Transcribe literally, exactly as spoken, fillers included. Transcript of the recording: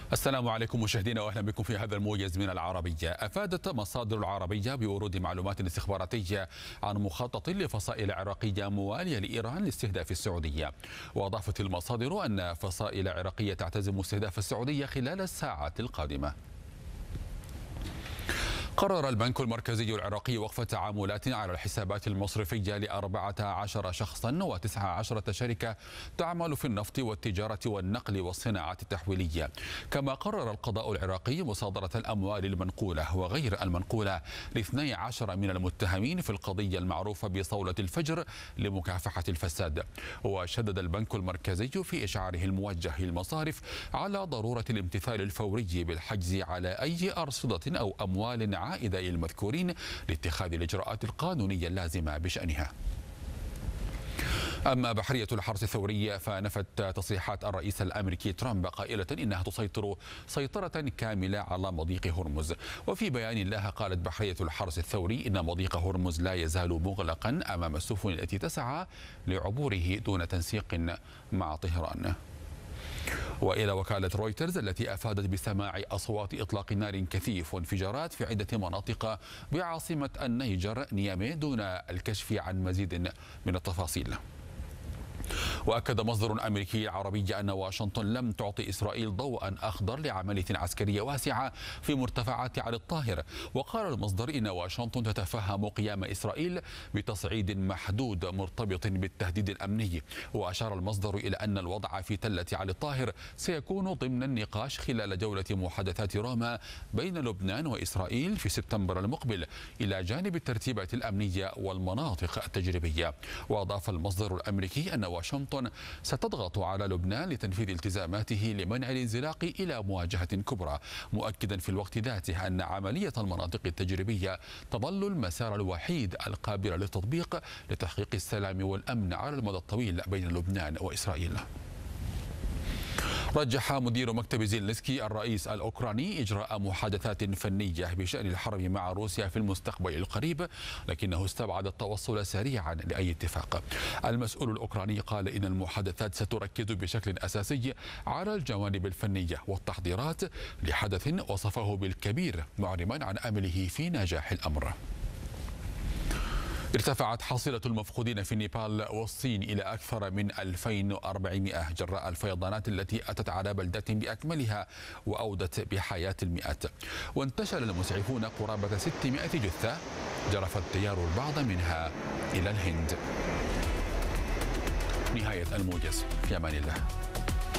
السلام عليكم مشاهدينا واهلا بكم في هذا الموجز من العربيه. افادت مصادر العربيه بورود معلومات استخباراتيه عن مخطط لفصائل عراقيه مواليه لايران لاستهداف السعوديه. واضافت المصادر ان فصائل عراقيه تعتزم استهداف السعوديه خلال الساعات القادمه. قرر البنك المركزي العراقي وقف تعاملات على الحسابات المصرفية لأربعة عشر شخصا وتسعة عشرة شركة تعمل في النفط والتجارة والنقل والصناعات التحويلية. كما قرر القضاء العراقي مصادرة الأموال المنقولة وغير المنقولة لاثني عشر من المتهمين في القضية المعروفة بصولة الفجر لمكافحة الفساد. وشدد البنك المركزي في إشعاره الموجه للمصارف على ضرورة الامتثال الفوري بالحجز على أي أرصدة أو أموال عائدة إلى المذكورين لاتخاذ الإجراءات القانونية اللازمة بشأنها. أما بحرية الحرس الثوري فنفت تصريحات الرئيس الأمريكي ترامب قائلة إنها تسيطر سيطرة كاملة على مضيق هرمز. وفي بيان لها قالت بحرية الحرس الثوري إن مضيق هرمز لا يزال مغلقا أمام السفن التي تسعى لعبوره دون تنسيق مع طهران. وإلى وكالة رويترز التي أفادت بسماع أصوات إطلاق نار كثيف وانفجارات في عدة مناطق بعاصمة النيجر نيامي دون الكشف عن مزيد من التفاصيل. وأكد مصدر أمريكي عربي أن واشنطن لم تعطي إسرائيل ضوءا أخضر لعملية عسكرية واسعة في مرتفعات علي الطاهر. وقال المصدر إن واشنطن تتفهم قيام إسرائيل بتصعيد محدود مرتبط بالتهديد الأمني. وأشار المصدر إلى أن الوضع في تلة علي الطاهر سيكون ضمن النقاش خلال جولة محادثات روما بين لبنان وإسرائيل في سبتمبر المقبل إلى جانب الترتيبات الأمنية والمناطق التجريبية. وأضاف المصدر الأمريكي أن واشنطن ستضغط على لبنان لتنفيذ التزاماته لمنع الانزلاق إلى مواجهة كبرى، مؤكدا في الوقت ذاته أن عملية المناطق التجريبية تظل المسار الوحيد القابل للتطبيق لتحقيق السلام والأمن على المدى الطويل بين لبنان وإسرائيل. رجح مدير مكتب زيلينسكي الرئيس الأوكراني إجراء محادثات فنية بشأن الحرب مع روسيا في المستقبل القريب، لكنه استبعد التوصل سريعا لأي اتفاق. المسؤول الأوكراني قال إن المحادثات ستركز بشكل أساسي على الجوانب الفنية والتحضيرات لحدث وصفه بالكبير، معربا عن أمله في نجاح الأمر. ارتفعت حصيلة المفقودين في نيبال والصين إلى أكثر من ألفين وأربعمائة جراء الفيضانات التي أتت على بلدة بأكملها وأودت بحياة المئات. وانتشل المسعفون قرابة ستمائة جثة جرف التيار البعض منها إلى الهند. نهاية الموجز، في أمان الله.